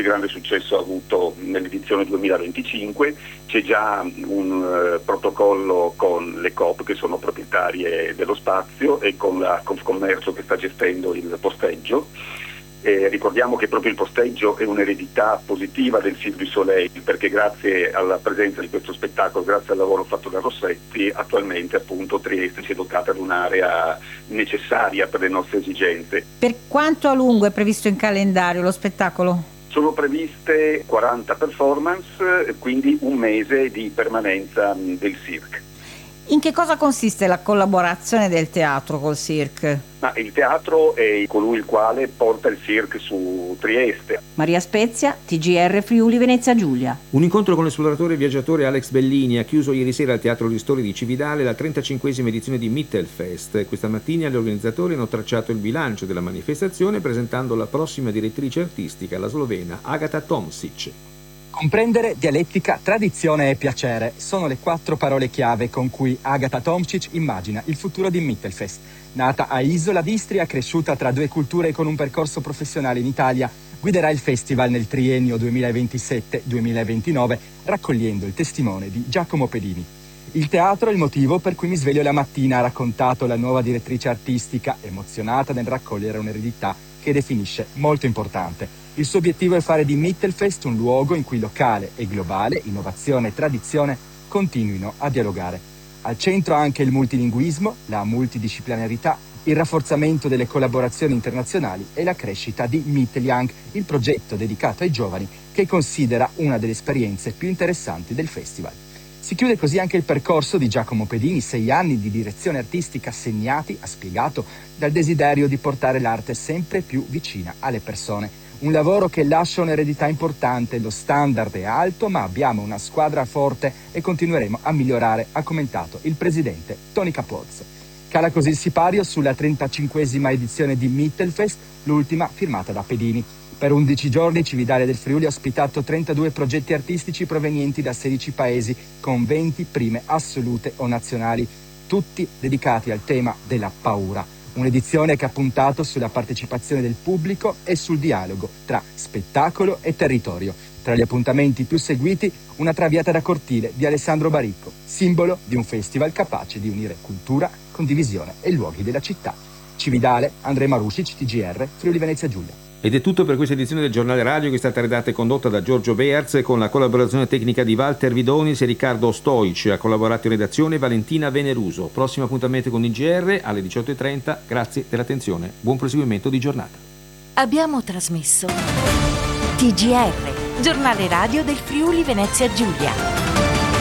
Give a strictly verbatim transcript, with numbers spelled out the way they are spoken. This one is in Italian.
così grande successo ha avuto nell'edizione duemilaventicinque. C'è già un uh, protocollo con le Coop, che sono proprietarie dello spazio, e con la Confcommercio, che sta gestendo il posteggio. Eh, ricordiamo che proprio il posteggio è un'eredità positiva del Cirque du Soleil, perché grazie alla presenza di questo spettacolo, grazie al lavoro fatto da Rossetti, attualmente appunto Trieste si è dotata di un'area necessaria per le nostre esigenze. Per quanto a lungo è previsto in calendario lo spettacolo? Sono previste quaranta performance, quindi un mese di permanenza del cirque. In che cosa consiste la collaborazione del teatro col cirque? Ma il teatro è colui il quale porta il cirque su Trieste. Maria Spezia, T G R Friuli Venezia Giulia. Un incontro con l'esploratore e viaggiatore Alex Bellini ha chiuso ieri sera al Teatro Ristori di Cividale la trentacinquesima edizione di Mittelfest. Questa mattina gli organizzatori hanno tracciato il bilancio della manifestazione presentando la prossima direttrice artistica, la slovena Agata Tomšič. Comprendere, dialettica, tradizione e piacere sono le quattro parole chiave con cui Agata Tomšič immagina il futuro di Mittelfest. Nata a Isola d'Istria, cresciuta tra due culture e con un percorso professionale in Italia, guiderà il festival nel triennio duemilaventisette duemilaventinove, raccogliendo il testimone di Giacomo Pedini. Il teatro è il motivo per cui mi sveglio la mattina, ha raccontato la nuova direttrice artistica, emozionata nel raccogliere un'eredità che definisce molto importante. Il suo obiettivo è fare di Mittelfest un luogo in cui locale e globale, innovazione e tradizione continuino a dialogare. Al centro anche il multilinguismo, la multidisciplinarità, il rafforzamento delle collaborazioni internazionali e la crescita di Mittelyoung, il progetto dedicato ai giovani che considera una delle esperienze più interessanti del festival. Si chiude così anche il percorso di Giacomo Pedini, sei anni di direzione artistica segnati, ha spiegato, dal desiderio di portare l'arte sempre più vicina alle persone. Un lavoro che lascia un'eredità importante, lo standard è alto, ma abbiamo una squadra forte e continueremo a migliorare, ha commentato il presidente Tony Capozzo. Cala così il sipario sulla trentacinquesima edizione di Mittelfest, l'ultima firmata da Pedini. Per undici giorni Cividale del Friuli ha ospitato trentadue progetti artistici provenienti da sedici paesi, con venti prime assolute o nazionali, tutti dedicati al tema della paura. Un'edizione che ha puntato sulla partecipazione del pubblico e sul dialogo tra spettacolo e territorio. Tra gli appuntamenti più seguiti, una traviata da cortile di Alessandro Baricco, simbolo di un festival capace di unire cultura, condivisione e luoghi della città. Cividale, Andrej Marušić, T G R, Friuli Venezia Giulia. Ed è tutto per questa edizione del Giornale Radio, che è stata redatta e condotta da Giorgio Bearz con la collaborazione tecnica di Walter Vidonis e Riccardo Stoic. Ha collaborato in redazione Valentina Veneruso. Prossimo appuntamento con I G R alle diciotto e trenta. Grazie dell'attenzione. Buon proseguimento di giornata. Abbiamo trasmesso T G R, Giornale Radio del Friuli Venezia Giulia.